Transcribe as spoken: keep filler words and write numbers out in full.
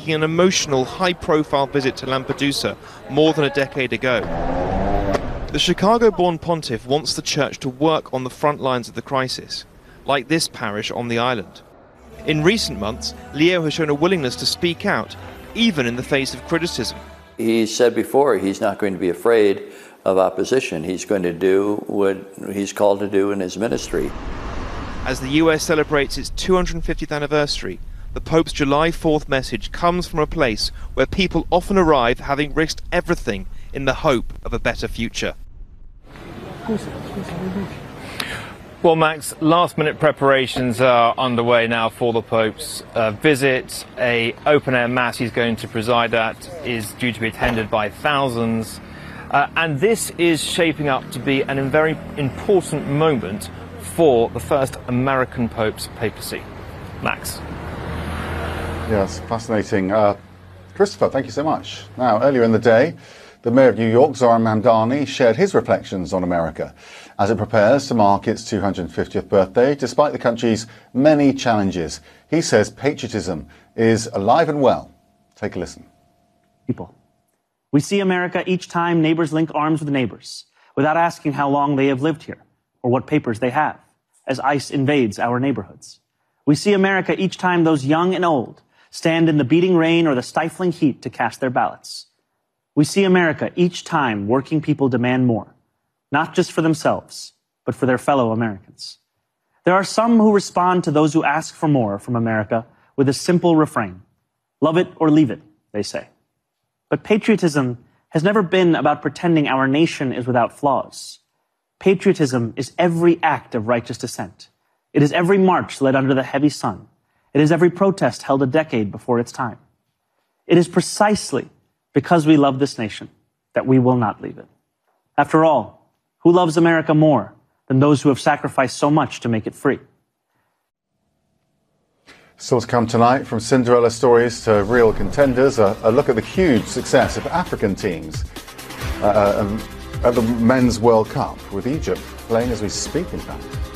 making an emotional, high-profile visit to Lampedusa more than a decade ago. The Chicago-born pontiff wants the church to work on the front lines of the crisis, like this parish on the island. In recent months, Leo has shown a willingness to speak out, even in the face of criticism. He said before he's not going to be afraid of opposition. He's going to do what he's called to do in his ministry. As the U S celebrates its two hundred fiftieth anniversary, the Pope's July fourth message comes from a place where people often arrive having risked everything in the hope of a better future. Well, Max, last-minute preparations are underway now for the Pope's uh, visit. A open-air mass he's going to preside at is due to be attended by thousands. Uh, and this is shaping up to be an, a very important moment for the first American Pope's papacy. Max. Yes, fascinating. Uh, Christopher, thank you so much. Now, earlier in the day, the Mayor of New York, Zoran Mamdani, shared his reflections on America as it prepares to mark its two hundred fiftieth birthday, despite the country's many challenges. He says patriotism is alive and well. Take a listen. People. We see America each time neighbors link arms with neighbors, without asking how long they have lived here or what papers they have, as ICE invades our neighborhoods. We see America each time those young and old stand in the beating rain or the stifling heat to cast their ballots. We see America each time working people demand more, not just for themselves, but for their fellow Americans. There are some who respond to those who ask for more from America with a simple refrain. Love it or leave it, they say. But patriotism has never been about pretending our nation is without flaws. Patriotism is every act of righteous dissent. It is every march led under the heavy sun. It is every protest held a decade before its time. It is precisely because we love this nation that we will not leave it. After all, who loves America more than those who have sacrificed so much to make it free? Still to come tonight, from Cinderella stories to real contenders, a, a look at the huge success of African teams uh, um, at the Men's World Cup, with Egypt playing as we speak, in fact.